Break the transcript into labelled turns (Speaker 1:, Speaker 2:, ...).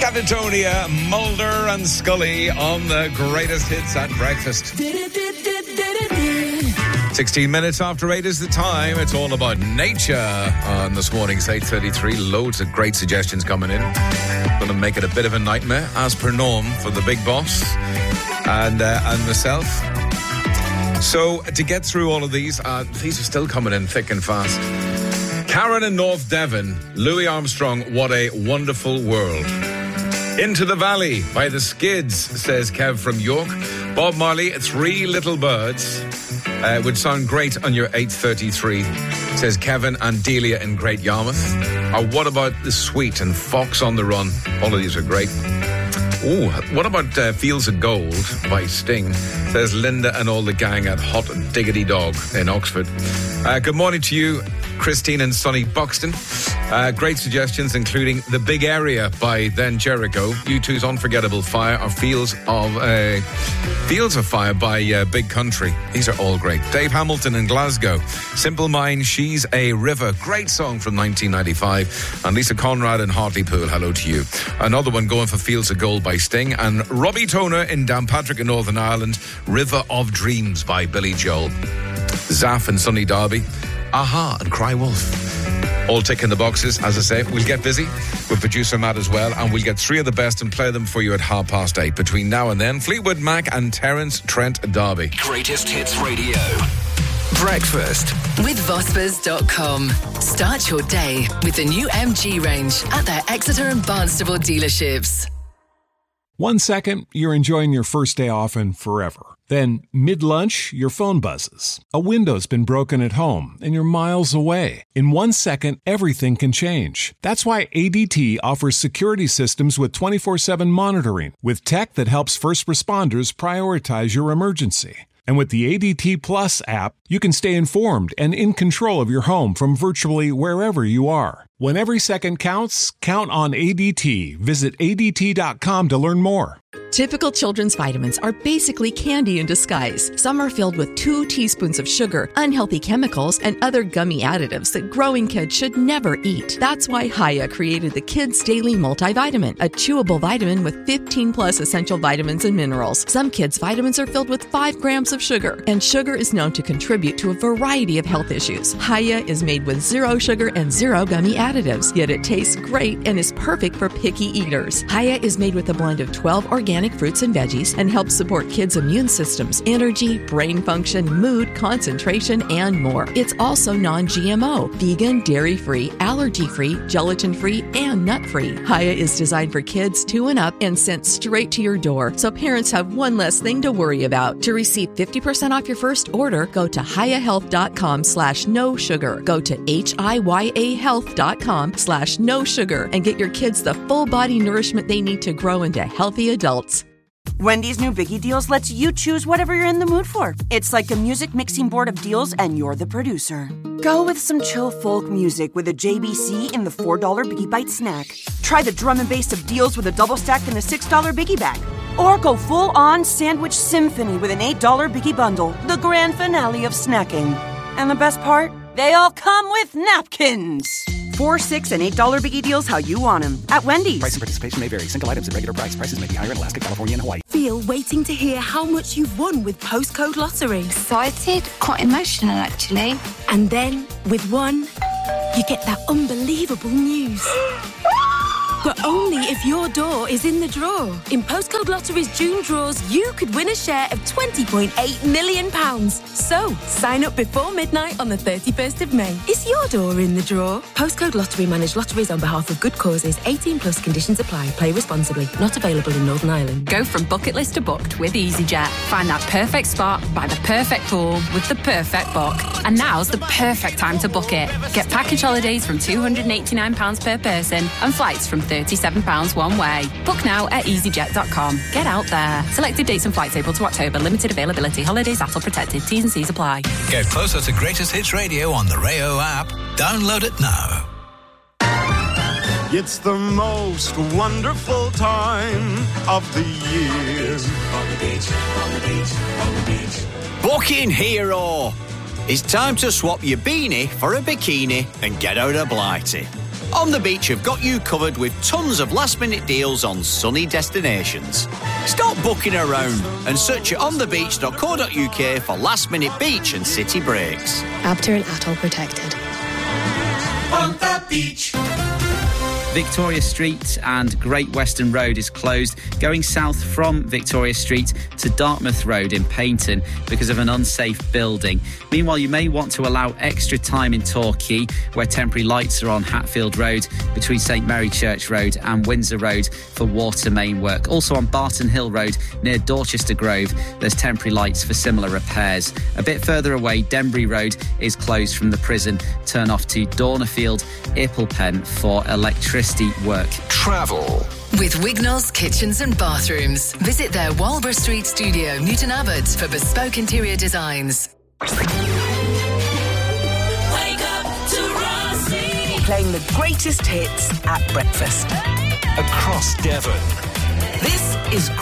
Speaker 1: Catatonia, Mulder and Scully on the greatest hits at breakfast. 16 minutes after 8 is the time. It's all about nature on this morning's 8:33. Loads of great suggestions coming in. Going to make it a bit of a nightmare, as per norm, for the big boss and myself. So to get through all of these are still coming in thick and fast. Karen in North Devon, Louis Armstrong, What a Wonderful World. Into the Valley by the Skids, says Kev from York. Bob Marley, Three Little Birds, would sound great on your 8:33, says Kevin and Delia in Great Yarmouth. Or what about The Sweet and Fox on the Run? All of these are great. Oh, what about Fields of Gold by Sting, says Linda and all the gang at Hot Diggity Dog in Oxford. Good morning to you, Christine and Sonny Buxton. Great suggestions, including The Big Area by Then Jericho, U2's Unforgettable Fire, or Fields of Fire by Big Country. These are all great. Dave Hamilton in Glasgow, Simple Mind, She's a River. Great song from 1995. And Lisa Conrad in Hartlepool, hello to you. Another one going for Fields of Gold by Sting. And Robbie Toner in Downpatrick in Northern Ireland, River of Dreams by Billy Joel. Zaf and Sunny Derby, Aha and Cry Wolf. All ticking the boxes, as I say. We'll get busy with producer Matt as well, and we'll get three of the best and play them for you at 8:30. Between now and then, Fleetwood Mac and Terence Trent D'Arby.
Speaker 2: Greatest Hits Radio. Breakfast.
Speaker 3: With Vospers.com. Start your day with the new MG range at their Exeter and Barnstable dealerships.
Speaker 4: 1 second, you're enjoying your first day off and forever. Then, mid-lunch, your phone buzzes. A window's been broken at home, and you're miles away. In 1 second, everything can change. That's why ADT offers security systems with 24/7 monitoring, with tech that helps first responders prioritize your emergency. And with the ADT Plus app, you can stay informed and in control of your home from virtually wherever you are. When every second counts, count on ADT. Visit ADT.com to learn more.
Speaker 5: Typical children's vitamins are basically candy in disguise. Some are filled with 2 teaspoons of sugar, unhealthy chemicals, and other gummy additives that growing kids should never eat. That's why Hiya created the Kids Daily Multivitamin, a chewable vitamin with 15 plus essential vitamins and minerals. Some kids' vitamins are filled with 5 grams of sugar, and sugar is known to contribute to a variety of health issues. Hiya is made with 0 sugar and 0 gummy additives, yet it tastes great and is perfect for picky eaters. Hiya is made with a blend of 12 organic fruits and veggies and helps support kids' immune systems, energy, brain function, mood, concentration, and more. It's also non-GMO, vegan, dairy-free, allergy-free, gelatin-free, and nut-free. Hiya is designed for kids 2 and up and sent straight to your door, so parents have one less thing to worry about. To receive 50% off your first order, go to hiyahealth.com/no sugar. Go to hiyahealth.com/no sugar and get your kids the full body nourishment they need to grow into healthy adults.
Speaker 6: Wendy's new Biggie Deals lets you choose whatever you're in the mood for. It's like a music mixing board of deals, and you're the producer. Go with some chill folk music with a JBC in the $4 Biggie Bite snack. Try the drum and bass of deals with a double stack in the $6 Biggie bag. Or go full-on sandwich symphony with an $8 Biggie bundle, the grand finale of snacking. And the best part? They all come with napkins. 4, 6, and $8 Biggie Deals how you want them at Wendy's.
Speaker 7: Price and participation may vary. Single items at regular price. Prices may be higher in Alaska, California, and Hawaii.
Speaker 8: Feel waiting to hear how much you've won with Postcode Lottery.
Speaker 9: Excited, quite emotional actually.
Speaker 8: And then, with one, you get that unbelievable news. But only if your door is in the draw. In Postcode Lottery's June draws, you could win a share of £20.8 million. So, sign up before midnight on the 31st of May. Is your door in the draw? Postcode Lottery manage lotteries on behalf of good causes. 18 plus conditions apply. Play responsibly. Not available in Northern Ireland.
Speaker 10: Go from bucket list to booked with EasyJet. Find that perfect spot by the perfect pool with the perfect book. And now's the perfect time to book it. Get package holidays from £289 per person and flights from £37 one way. Book now at easyjet.com. Get out there. Selected dates and flights April to October. Limited availability. Holidays ATOL protected. T's and C's apply.
Speaker 2: Get closer to Greatest Hits Radio on the Rayo app. Download it now.
Speaker 11: It's the most wonderful time of the year. On the beach, on the beach, on the beach.
Speaker 12: Booking hero. It's time to swap your beanie for a bikini and get out of Blighty. On the Beach have got you covered with tons of last-minute deals on sunny destinations. Stop booking around and search at onthebeach.co.uk for last-minute beach and city breaks.
Speaker 13: Abter and Atoll protected.
Speaker 14: On the beach.
Speaker 15: Victoria Street and Great Western Road is closed going south from Victoria Street to Dartmouth Road in Paignton because of an unsafe building. Meanwhile, you may want to allow extra time in Torquay, where temporary lights are on Hatfield Road between St Mary Church Road and Windsor Road for water main work. Also on Barton Hill Road near Dorchester Grove, there's temporary lights for similar repairs. A bit further away, Denbury Road is closed from the prison. Turn off to Dornerfield, Ipplepen for electricity work.
Speaker 2: Travel.
Speaker 3: With Wignall's Kitchens and Bathrooms. Visit their Walborough Street studio, Newton Abbot, for bespoke interior designs.
Speaker 14: Wake up to Rossi.
Speaker 16: Playing the greatest hits at breakfast.
Speaker 2: Across Devon.
Speaker 16: This is